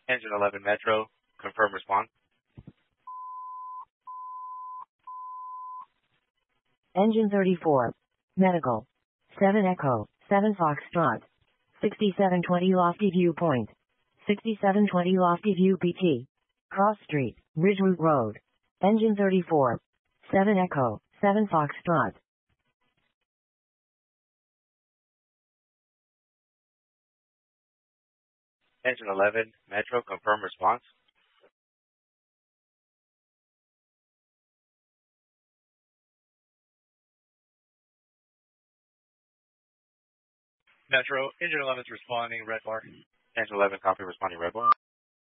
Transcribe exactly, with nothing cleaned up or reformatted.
Engine eleven Metro, confirm response. Engine thirty-four, Medical, seven Echo, seven Foxtrot, sixty-seven twenty Lofty View Point, sixty-seven twenty Lofty View P T, Cross Street, Ridgewood Road. Engine thirty-four, seven Echo, seven Foxtrot. Engine eleven Metro, confirm response. Metro, Engine eleven is responding, red bar. Engine eleven, copy, responding, red bar.